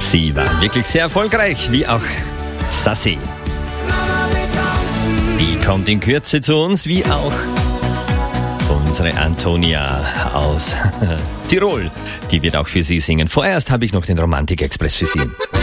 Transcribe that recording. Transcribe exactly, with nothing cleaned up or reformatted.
Sie waren wirklich sehr erfolgreich, wie auch Sassi. Die kommt in Kürze zu uns, wie auch unsere Antonia aus Tirol. Die wird auch für Sie singen. Vorerst habe ich noch den Romantik-Express für Sie.